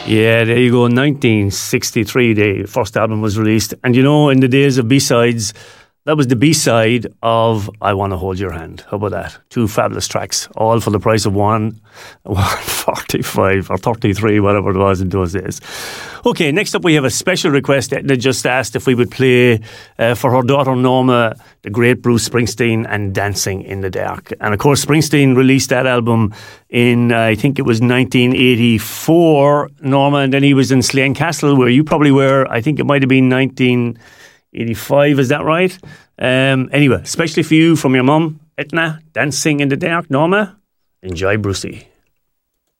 Yeah, there you go. 1963, the first album was released. And you know, in the days of B-sides, that was the B-side of I Want to Hold Your Hand. How about that? Two fabulous tracks, all for the price of one 45 or 33, whatever it was in those days. Okay, next up we have a special request. Edna just asked if we would play for her daughter Norma, the great Bruce Springsteen and Dancing in the Dark. And of course, Springsteen released that album in, I think it was 1984, Norma, and then he was in Slane Castle, where you probably were. I think it might have been 1985, is that right? Anyway, especially for you, from your mum, Etna, Dancing in the Dark. Norma, enjoy Brucey.